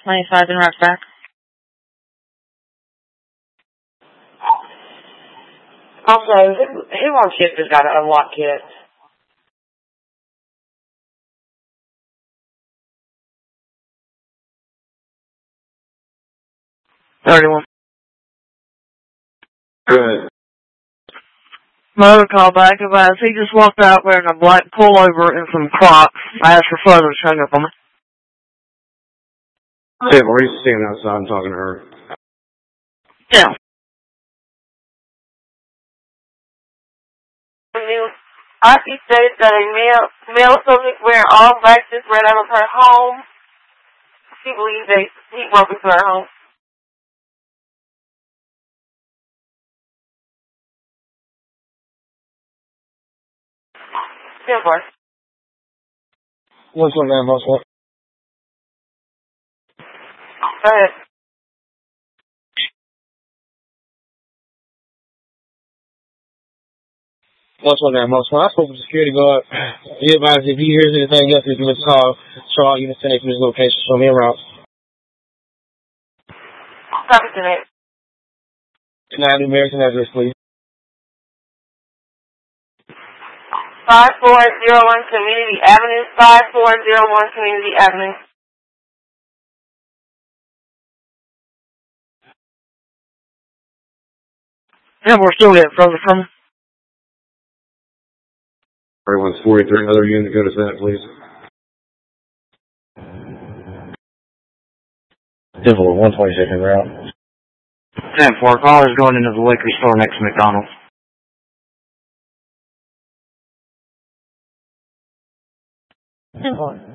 95 and right back. Also, who on shift has got an unlock kit? $31. Good. Mother called back about he just walked out wearing a black pullover and some Crocs. I asked for photos, hung up on me. Yeah, Maurice is standing outside and talking to her. Yeah. She states that a male subject wearing all black just ran out of her home. She believes he broke into her home. Silver. What's up, man? What's up? Go ahead. What's up, man? What's up? I spoke with the security guard. He advised if he hears anything else, he can just call. Show all units from his location. Show me around. Copy to that. Can I have the American address, please? 5401 Community Avenue. 5401 Community Avenue. Yeah, we're still getting further from him. Everyone's 43. Other unit, go to that, please. Civil 122nd route. 10-4, caller is going into the liquor store next to McDonald's. 10-4.